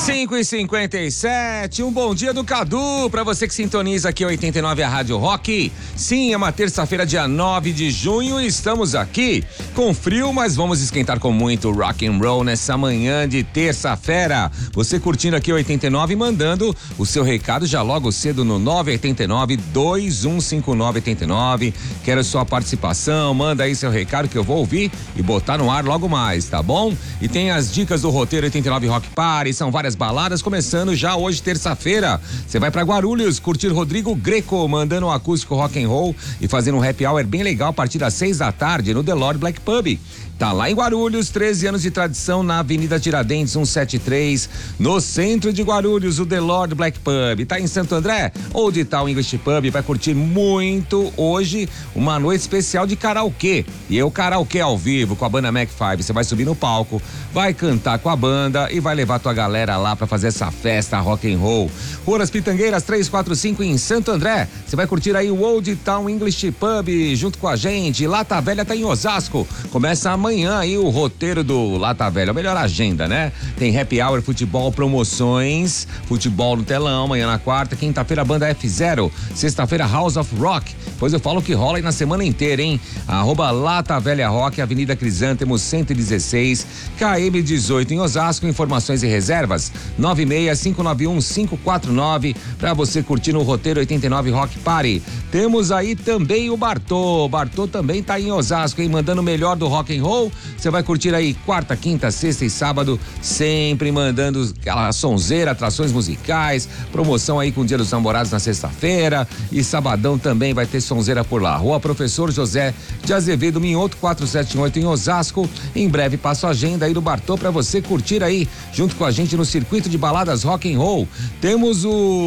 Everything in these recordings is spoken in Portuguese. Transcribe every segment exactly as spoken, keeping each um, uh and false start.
cinco e cinquenta e sete, um bom dia do Cadu pra você que sintoniza aqui oitenta e nove a Rádio Rock. Sim, é uma terça-feira, dia nove de junho, e estamos aqui com frio, mas vamos esquentar com muito rock and roll nessa manhã de terça-feira. Você curtindo aqui oitenta e nove, mandando o seu recado já logo cedo no nove oito nove, dois um cinco nove oito nove. Quero sua participação, manda aí seu recado que eu vou ouvir e botar no ar logo mais, tá bom? E tem as dicas do roteiro oitenta e nove Rock Party, são várias baladas, começando já hoje, terça-feira. Você vai pra Guarulhos curtir Rodrigo Greco, mandando um acústico rock and roll e fazendo um happy hour bem legal a partir das seis da tarde no The Lord Black Pub. Tá lá em Guarulhos, treze anos de tradição na Avenida Tiradentes cento e setenta e três, no centro de Guarulhos, o The Lord Black Pub. Tá em Santo André, Old Town English Pub, vai curtir muito hoje uma noite especial de karaokê. E eu karaokê ao vivo com a banda Mac cinco. Você vai subir no palco, vai cantar com a banda e vai levar tua galera lá pra fazer essa festa rock and roll. Rua das Pitangueiras trezentos e quarenta e cinco em Santo André. Você vai curtir aí o Old Town English Pub junto com a gente. Lata Velha tá em Osasco. Começa amanhã Amanhã aí o roteiro do Lata Velha, a melhor agenda, né? Tem happy hour, futebol, promoções, futebol no telão, amanhã na quarta, quinta-feira banda F zero, sexta-feira House of Rock, pois eu falo que rola aí na semana inteira, hein? Arroba Lata Velha Rock, Avenida Crisântemo cento e dezesseis, K M dezoito em Osasco, informações e reservas, nove seis cinco nove um cinco quatro nove, pra você curtir no roteiro oitenta e nove Rock Party. Temos aí também o Bartô, Bartô também tá em Osasco, hein? Mandando o melhor do rock and roll. Você vai curtir aí quarta, quinta, sexta e sábado, sempre mandando aquela sonzeira, atrações musicais, promoção aí com o Dia dos Namorados na sexta-feira, e sabadão também vai ter sonzeira por lá. Rua Professor José de Azevedo Minhoto quatrocentos e setenta e oito em Osasco. Em breve passo a agenda aí do Bartô pra você curtir aí junto com a gente no circuito de baladas rock and roll. Temos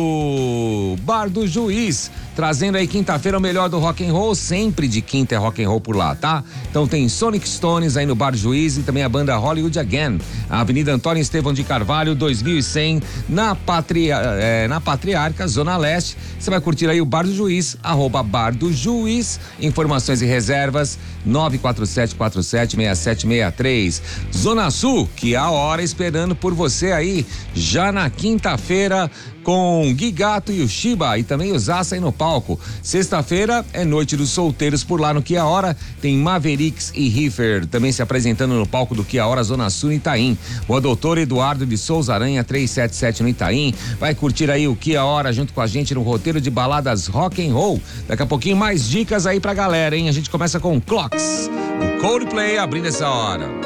o Bar do Juiz, trazendo aí quinta-feira o melhor do rock and roll, sempre de quinta é rock and roll por lá, tá? Então tem Sonic Stones aí no Bar Juiz e também a banda Hollywood Again, a Avenida Antônio Estevão de Carvalho dois mil e cem, na, Patria, é, na Patriarca, Zona Leste. Você vai curtir aí o Bar do Juiz, arroba Bar do Juiz, informações e reservas nove quatro sete quatro sete seis sete seis três. Zona Sul, que é a hora esperando por você aí, já na quinta-feira, com Gui Gato e o Shiba, e também o Zaça aí no palco. Sexta-feira é noite dos solteiros por lá no Que a Hora, tem Mavericks e Riffer também se apresentando no palco do Que a Hora, Zona Sul, Itaim. O doutor Eduardo de Souza Aranha trezentos e setenta e sete no Itaim, vai curtir aí o Que a Hora junto com a gente no roteiro de baladas rock and roll. Daqui a pouquinho mais dicas aí pra galera, hein? A gente começa com Clocks, o Coldplay abrindo essa hora.